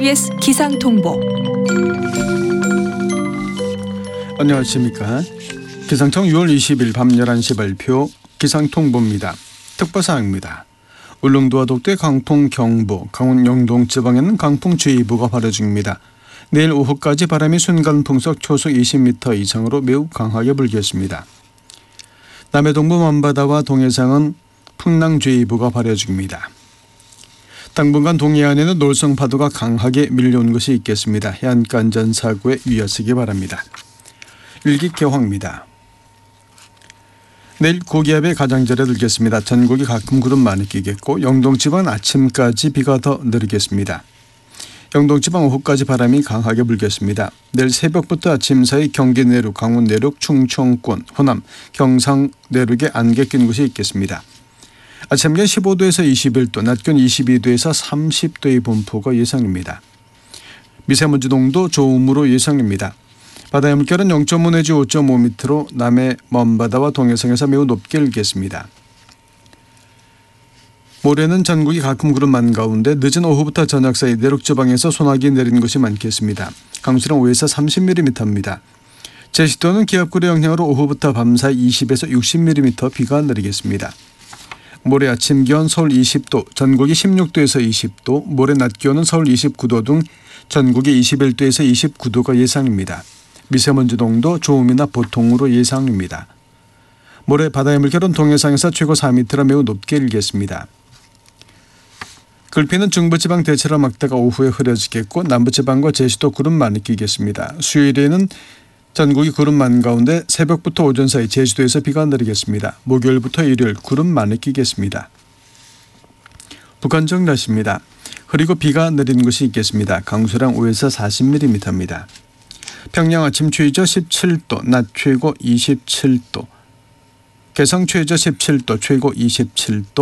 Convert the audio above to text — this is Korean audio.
KBS 기상통보. 안녕하십니까. 기상청 6월 20일 밤 11시 발표 기상통보입니다. 특보사항입니다. 울릉도와 독대, 강풍, 경보, 강원 영동 지방에는 강풍주의보가 발효 중입니다. 내일 오후까지 바람이 순간풍속 초속 20m 이상으로 매우 강하게 불겠습니다. 남해 동부 먼바다와 동해상은 풍랑주의보가 발효 중입니다. 당분간 동해안에는 놀성 파도가 강하게 밀려온 것이 있겠습니다. 해안가 안전사고에 유의하시기 바랍니다. 일기 개화입니다. 내일 고기압의 가장자리에 들겠습니다. 전국이 가끔 구름 많이 끼겠고 영동지방은 아침까지 비가 더 내리겠습니다. 영동지방 오후까지 바람이 강하게 불겠습니다. 내일 새벽부터 아침 사이 경기 내륙, 강원 내륙, 충청권, 호남, 경상 내륙에 안개 낀 곳이 있겠습니다. 아침 기온 15도에서 21도, 낮 기온 22도에서 30도의 분포가 예상입니다. 미세먼지 농도 좋음으로 예상입니다. 바다의 물결은 0.5 내지 5.5m로 남해 먼바다와 동해상에서 매우 높게 일겠습니다. 모레는 전국이 가끔 구름 많은 가운데 늦은 오후부터 저녁 사이 내륙 지방에서 소나기 내리는 곳이 많겠습니다. 강수량 5에서 30mm입니다. 제주도는 기압골의 영향으로 오후부터 밤사이 20에서 60mm 비가 내리겠습니다. 모레 아침 기온 서울 20도, 전국이 16도에서 20도, 모레 낮 기온은 서울 29도 등 전국이 21도에서 29도가 예상입니다. 미세먼지 농도 좋음이나 보통으로 예상입니다. 모레 바다의 물결은 동해상에서 최고 4m로 매우 높게 일겠습니다. 글피는 중부지방 대체로 막다가 오후에 흐려지겠고 남부지방과 제주도 구름 많이 끼겠습니다. 수요일에는 전국이 구름 많은 가운데 새벽부터 오전 사이 제주도에서 비가 내리겠습니다. 목요일부터 일요일 구름 많이 끼겠습니다. 북한 지역 날씨입니다. 흐리고 비가 내리는 곳이 있겠습니다. 강수량 5에서 40mm입니다. 평양 아침 최저 17도, 낮 최고 27도, 개성 최저 17도, 최고 27도,